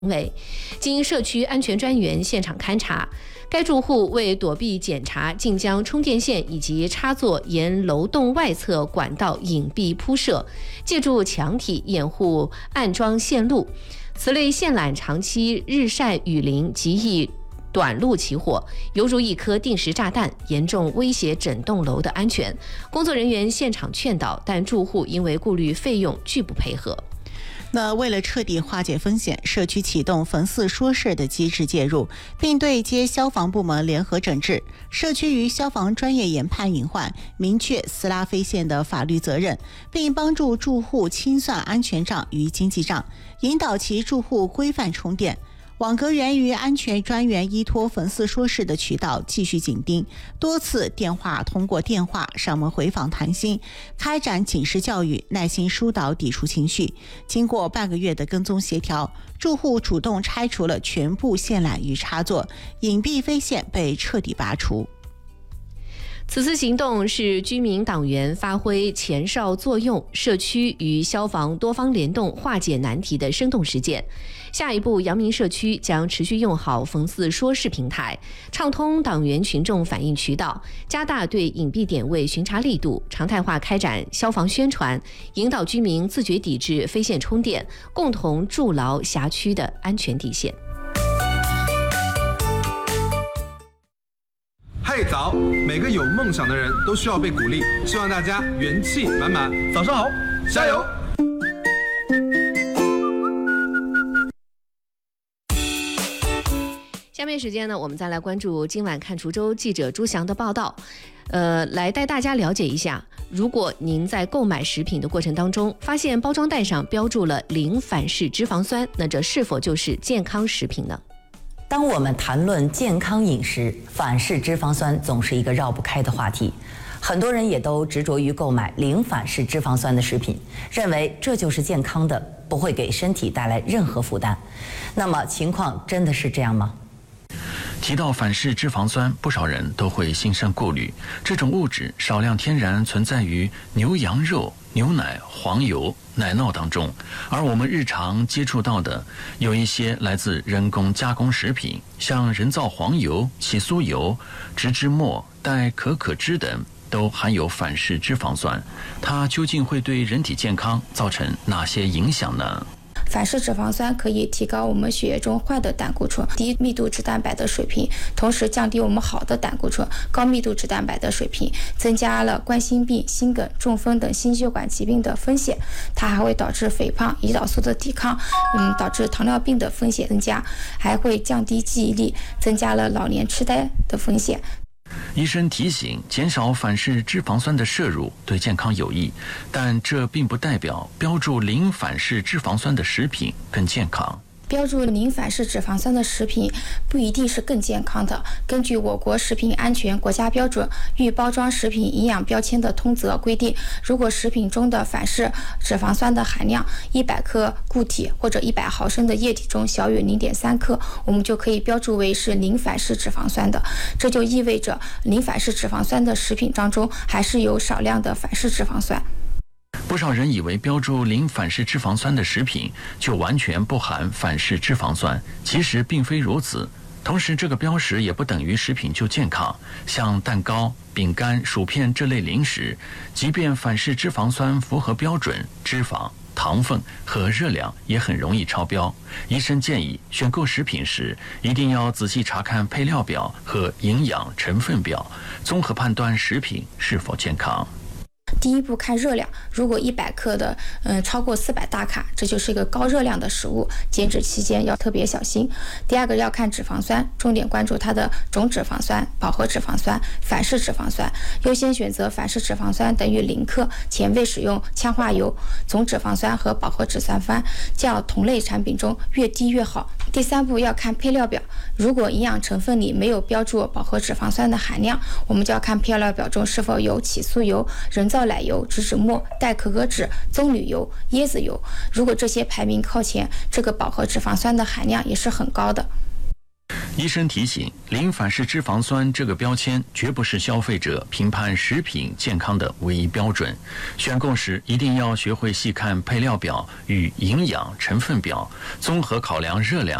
为经社区安全专员现场勘查，该住户为躲避检查，竟将充电线以及插座沿楼栋外侧管道隐蔽铺设，借助墙体掩护安装线路。此类线缆长期日晒雨淋，极易短路起火，犹如一颗定时炸弹，严重威胁整栋楼的安全。工作人员现场劝导，但住户因为顾虑费用，拒不配合。 那为了彻底化解风险，社区启动逢4说事的机制介入，并对接消防部门联合整治。社区与消防专业研判隐患，明确撕拉飞线的法律责任，并帮助住户清算安全账与经济账，引导其住户规范充电。网格源于安全专员依托逢4说事的渠道继续紧盯，多次通过电话上门回访谈心，开展警示教育，耐心疏导抵触情绪。经过半个月的跟踪协调，住户主动拆除了全部线缆与插座，隐蔽飞线被彻底拔除。 此次行动是居民党员发挥前哨作用，社区与消防多方联动化解难题的生动实践。下一步，阳明社区将持续用好逢4说事平台，畅通党员群众反映渠道，加大对隐蔽点位巡查力度，常态化开展消防宣传，引导居民自觉抵制飞线充电，共同筑牢辖区的安全底线。 嗨早，每个有梦想的人都需要被鼓励，希望大家元气满满。早上好，加油！ 下面时间呢，我们再来关注今晚看滁州记者朱翔的报道，来带大家了解一下，如果您在购买食品的过程当中，发现包装袋上标注了0反式脂肪酸，那这是否就是健康食品呢？ 当我们谈论健康饮食，反式脂肪酸总是一个绕不开的话题。很多人也都执着于购买0反式脂肪酸的食品，认为这就是健康的，不会给身体带来任何负担。那么情况真的是这样吗？ 提到反式脂肪酸，不少人都会心生顾虑。这种物质少量天然存在于牛羊肉、牛奶、黄油、奶酪当中，而我们日常接触到的有一些来自人工加工食品，像人造黄油、起酥油、植脂末、代可可脂等，都含有反式脂肪酸。它究竟会对人体健康造成哪些影响呢？ 反式脂肪酸可以提高我们血液中坏的胆固醇、低密度脂蛋白的水平，同时降低我们好的胆固醇、高密度脂蛋白的水平，增加了冠心病、心梗、中风等心血管疾病的风险。它还会导致肥胖、胰岛素的抵抗，导致糖尿病的风险增加，还会降低记忆力，增加了老年痴呆的风险。 医生提醒，减少反式脂肪酸的摄入对健康有益，但这并不代表标注0反式脂肪酸的食品更健康。 标注0反式脂肪酸的食品不一定是更健康的。根据我国食品安全国家标准预包装食品营养标签的通则规定，如果食品中的反式脂肪酸的含量100克固体或者100毫升的液体中小于0.3克，我们就可以标注为是0反式脂肪酸的。这就意味着0反式脂肪酸的食品当中还是有少量的反式脂肪酸。 不少人以为标注0反式脂肪酸的食品就完全不含反式脂肪酸，其实并非如此。同时，这个标识也不等于食品就健康。像蛋糕、饼干、薯片这类零食，即便反式脂肪酸符合标准，脂肪、糖分和热量也很容易超标。医生建议选购食品时，一定要仔细查看配料表和营养成分表，综合判断食品是否健康。 第一步看热量，如果100克的超过400大卡，这就是一个高热量的食物，减脂期间要特别小心。第二个要看脂肪酸，重点关注它的总脂肪酸、饱和脂肪酸、反式脂肪酸，优先选择反式脂肪酸等于0克，且未使用羟化油、总脂肪酸和饱和脂酸酸，这样同类产品中越低越好。第三步要看配料表，如果营养成分里没有标注饱和脂肪酸的含量，我们就要看配料表中是否有起酥油、人造奶油、植脂末、代可可脂、棕榈油、椰子油。如果这些排名靠前，这个饱和脂肪酸的含量也是很高的。 医生提醒，零反式脂肪酸这个标签绝不是消费者评判食品健康的唯一标准。选购时一定要学会细看配料表与营养成分表，综合考量热量